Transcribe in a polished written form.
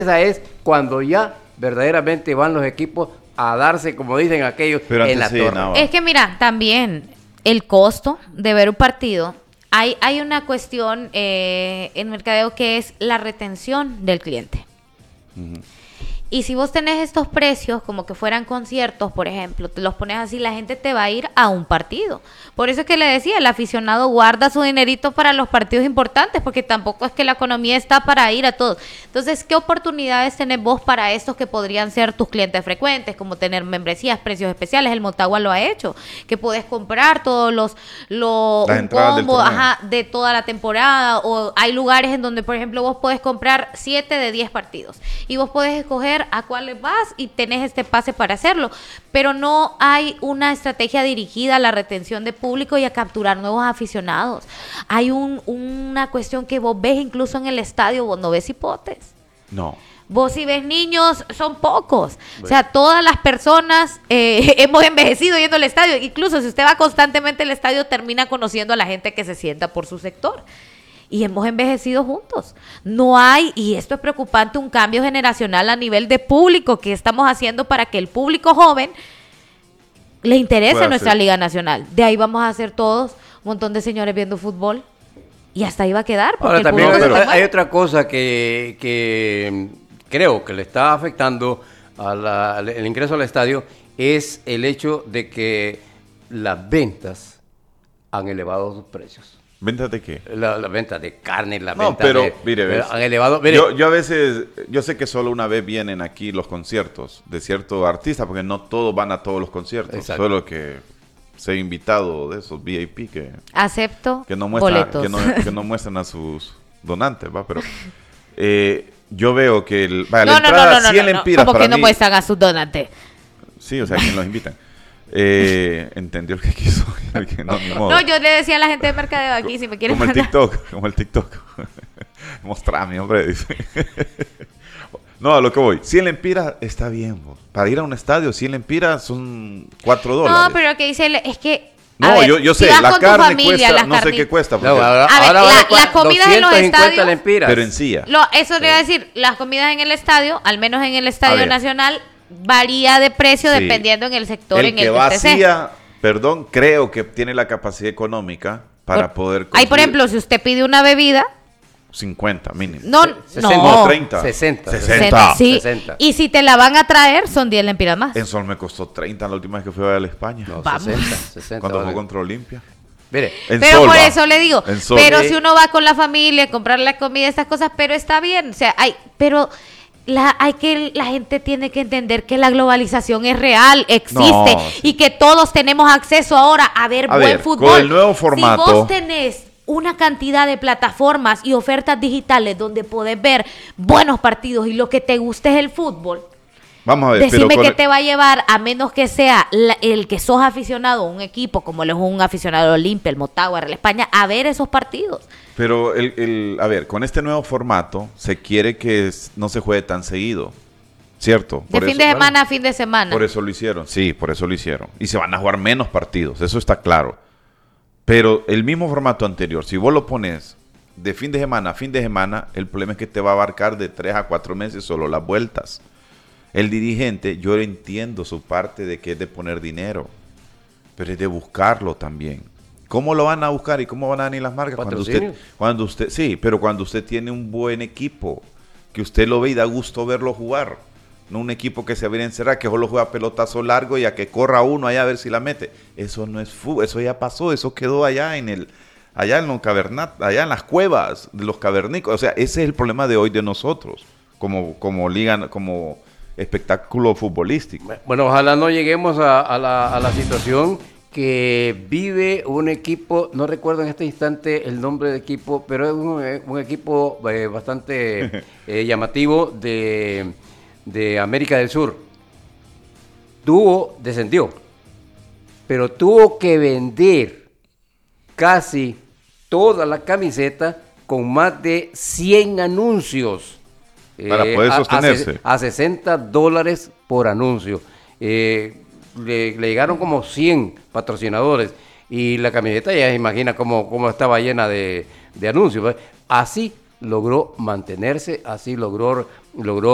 Esa es cuando ya verdaderamente van los equipos a darse, como dicen aquellos, pero en la sí, torre. no. Es que mira, también el costo de ver un partido, hay una cuestión en mercadeo que es la retención del cliente. Uh-huh. Y si vos tenés estos precios como que fueran conciertos, por ejemplo, te los pones así, la gente te va a ir a un partido. Por eso es que le decía, el aficionado guarda su dinerito para los partidos importantes, porque tampoco es que la economía está para ir a todos. Entonces, ¿qué oportunidades tenés vos para estos que podrían ser tus clientes frecuentes, como tener membresías, precios especiales? El Motagua lo ha hecho, que podés comprar todos un combo de toda la temporada, o hay lugares en donde, por ejemplo, vos podés comprar 7 de 10 partidos, y vos podés escoger a cuáles vas y tenés este pase para hacerlo, pero no hay una estrategia dirigida a la retención de público y a capturar nuevos aficionados. Hay una cuestión que vos ves incluso en el estadio, vos no ves hipotes. No. Vos si ves niños, son pocos. Bueno. O sea, todas las personas hemos envejecido yendo al estadio. Incluso si usted va constantemente al estadio, termina conociendo a la gente que se sienta por su sector. Y hemos envejecido juntos. No hay, y esto es preocupante, un cambio generacional a nivel de público que estamos haciendo para que el público joven le interese nuestra Liga Nacional. De ahí vamos a hacer todos un montón de señores viendo fútbol y hasta ahí va a quedar. Ahora también hay otra cosa que creo que le está afectando el ingreso al estadio, es el hecho de que las ventas han elevado sus precios. ¿Ventas de qué? La venta de carne, la no, venta pero, de... mire, han elevado... Mire. Yo a veces, yo sé que solo una vez vienen aquí los conciertos de cierto artista, porque no todos van a todos los conciertos. Exacto. Solo que se ha invitado de esos VIP que... Acepto que no muestran, boletos. que no muestran a sus donantes, ¿va? Pero yo veo que... la no, entrada, no, 100 lempiras ¿cómo para que no mí, muestran a sus donantes? Sí, o sea, quien los invitan. Entendió el que quiso. No, yo le decía a la gente de mercadeo aquí, si me quieren como mandar. Como el TikTok. Mostrame, hombre, dice. No, a lo que voy. 100 lempiras está bien, vos. Para ir a un estadio, 100 lempiras son $4. No, pero lo que dice es que... No, ver, yo sé, si la carne familia, cuesta, no sé qué cuesta. Porque... No, las comidas en los estadios... Lempiras. Pero en sí. Eso le iba a decir, las comidas en el estadio, al menos en el Estadio Nacional, varía de precio dependiendo en el sector en el que vacía, perdón, creo que tiene la capacidad económica para poder conseguir. Hay, por ejemplo, si usted pide una bebida... 50 mínimo. No, 30. 60. Sí. 60. Y si te la van a traer, son 10 lempiras más. En Sol me costó 30 la última vez que fui a España. No, vamos. 60. Cuando fue contra Olimpia. Mire, pero Sol, por eso le digo, pero si uno va con la familia, comprar la comida, estas cosas, pero está bien, o sea, la gente tiene que entender que la globalización es real, existe, y que todos tenemos acceso ahora a ver buen fútbol. Con el nuevo formato. Si vos tenés una cantidad de plataformas y ofertas digitales donde podés ver buenos partidos y lo que te guste es el fútbol, vamos a ver, decime que te va a llevar, a menos que sea el que sos aficionado a un equipo, como lo es un aficionado de Olimpia, el Motagua, Real España, a ver esos partidos. Pero, a ver, con este nuevo formato se quiere que no se juegue tan seguido, ¿cierto? De fin de semana a fin de semana. Por eso lo hicieron, sí, por eso lo hicieron. Y se van a jugar menos partidos, eso está claro. Pero el mismo formato anterior, si vos lo pones de fin de semana a fin de semana, el problema es que te va a abarcar de 3 a 4 meses solo las vueltas. El dirigente, yo entiendo su parte de que es de poner dinero, pero es de buscarlo también. ¿Cómo lo van a buscar y cómo van a venir las marcas? Cuando usted tiene un buen equipo, que usted lo ve y da gusto verlo jugar. No un equipo que se viene a encerrar, que solo juega pelotazo largo y a que corra uno allá a ver si la mete. Eso no es fútbol, eso ya pasó, eso quedó allá en las cuevas de los cavernícolas. O sea, ese es el problema de hoy de nosotros, como liga, como espectáculo futbolístico. Bueno, ojalá no lleguemos a la situación que vive un equipo, no recuerdo en este instante el nombre de equipo, pero es un equipo bastante llamativo de América del Sur. Descendió, pero tuvo que vender casi toda la camiseta con más de 100 anuncios. Para poder sostenerse. A $60 por anuncio. Le llegaron como 100 patrocinadores y la camiseta ya se imagina cómo estaba llena de anuncios. Así logró mantenerse, así logró